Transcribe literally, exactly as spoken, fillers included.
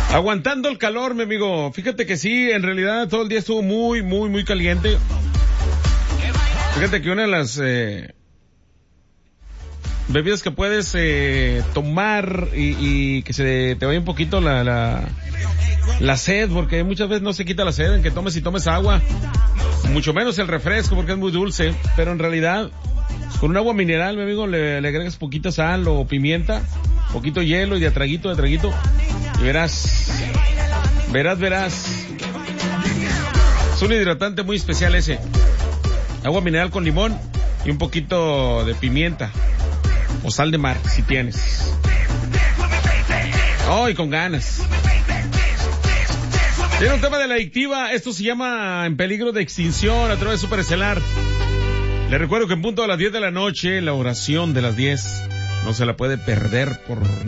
Aguantando el calor, mi amigo. Fíjate que sí, en realidad todo el día estuvo muy, muy, muy caliente. Fíjate que una de las eh, bebidas que puedes eh, tomar y, y que se te vaya un poquito la, la, la sed, porque muchas veces no se quita la sed en que tomes y tomes agua. Mucho menos el refresco porque es muy dulce, pero en realidad con un agua mineral, mi amigo, le, le agregas poquita sal o pimienta, poquito hielo y de a traguito, de traguito, y verás, verás, verás. Es un hidratante muy especial ese. Agua mineral con limón y un poquito de pimienta o sal de mar, si tienes. Oh, y con ganas. Tiene un tema de la adictiva, esto se llama En Peligro de Extinción a través de Superestelar. Le recuerdo que en punto a las diez de la noche, la oración de las diez, no se la puede perder por